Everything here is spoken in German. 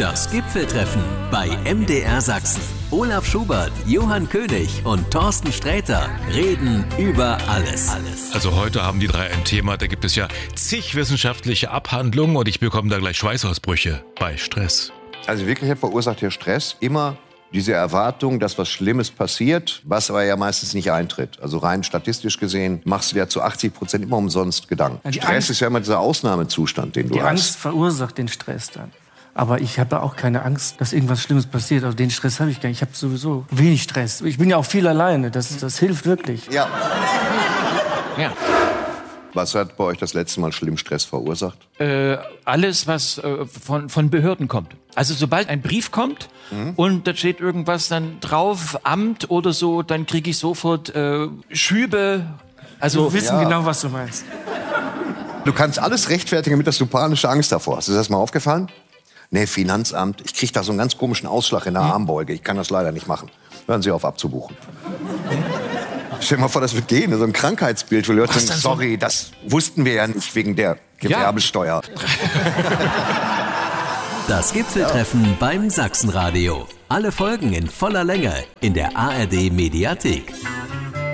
Das Gipfeltreffen bei MDR Sachsen. Olaf Schubert, Johann König und Thorsten Sträter reden über alles. Also heute haben die drei ein Thema, da gibt es ja zig wissenschaftliche Abhandlungen und ich bekomme da gleich Schweißausbrüche bei Stress. Also Wirklichkeit verursacht hier Stress immer diese Erwartung, dass was Schlimmes passiert, was aber ja meistens nicht eintritt. Also rein statistisch gesehen machst du ja zu 80% immer umsonst Gedanken. Ja, Stress ist ja immer dieser Ausnahmezustand, den du hast. Die Angst verursacht den Stress dann. Aber ich habe auch keine Angst, dass irgendwas Schlimmes passiert. Also den Stress habe ich gar nicht. Ich habe sowieso wenig Stress. Ich bin ja auch viel alleine. Das hilft wirklich. Ja. Ja. Was hat bei euch das letzte Mal schlimm Stress verursacht? Alles, was von Behörden kommt. Also sobald ein Brief kommt und da steht irgendwas dann drauf, Amt oder so, dann kriege ich sofort Schübe. Also Wir wissen genau, was du meinst. Du kannst alles rechtfertigen, damit du panische Angst davor hast. Ist das mal aufgefallen? Nee, Finanzamt, ich kriege da so einen ganz komischen Ausschlag in der Armbeuge. Ich kann das leider nicht machen. Hören Sie auf abzubuchen. Stell dir mal vor, das wird gehen, so ein Krankheitsbild, wo Leute sagen, sorry, das wussten wir ja nicht wegen der Gewerbesteuer. Das Gipfeltreffen beim Sachsenradio. Alle Folgen in voller Länge in der ARD Mediathek.